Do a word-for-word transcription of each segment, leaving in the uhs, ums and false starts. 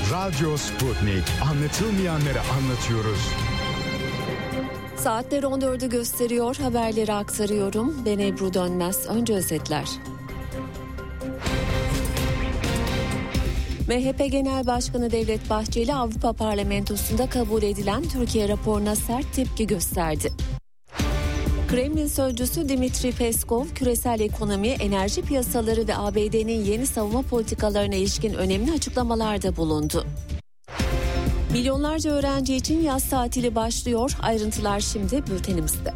Radyo Sputnik. Anlatılmayanları anlatıyoruz. Saatler on dördü gösteriyor. Haberleri aktarıyorum. Ben Ebru Dönmez. Önce özetler. M H P Genel Başkanı Devlet Bahçeli Avrupa Parlamentosu'nda kabul edilen Türkiye raporuna sert tepki gösterdi. Kremlin sözcüsü Dmitri Peskov, küresel ekonomi, enerji piyasaları ve A B D'nin yeni savunma politikalarına ilişkin önemli açıklamalarda bulundu. Milyonlarca öğrenci için yaz tatili başlıyor. Ayrıntılar şimdi bültenimizde.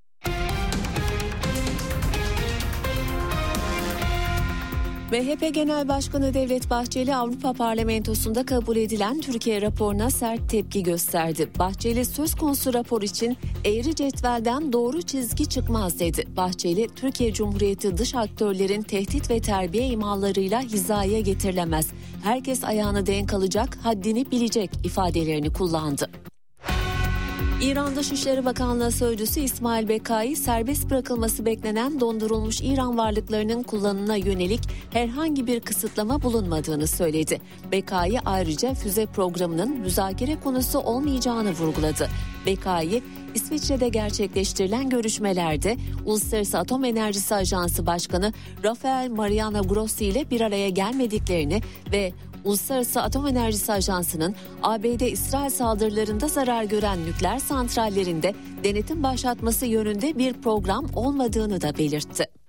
M H P Genel Başkanı Devlet Bahçeli Avrupa Parlamentosu'nda kabul edilen Türkiye raporuna sert tepki gösterdi. Bahçeli söz konusu rapor için eğri cetvelden doğru çizgi çıkmaz dedi. Bahçeli, Türkiye Cumhuriyeti dış aktörlerin tehdit ve terbiye imalarıyla hizaya getirilemez. Herkes ayağını denk alacak, haddini bilecek ifadelerini kullandı. İran Dışişleri Bakanlığı Sözcüsü İsmail Bekai, serbest bırakılması beklenen dondurulmuş İran varlıklarının kullanımına yönelik herhangi bir kısıtlama bulunmadığını söyledi. Bekai ayrıca füze programının müzakere konusu olmayacağını vurguladı. Bekai, İsviçre'de gerçekleştirilen görüşmelerde Uluslararası Atom Enerjisi Ajansı Başkanı Rafael Mariano Grossi ile bir araya gelmediklerini ve Uluslararası Atom Enerjisi Ajansı'nın A B D-İsrail saldırılarında zarar gören nükleer santrallerinde denetim başlatması yönünde bir program olmadığını da belirtti.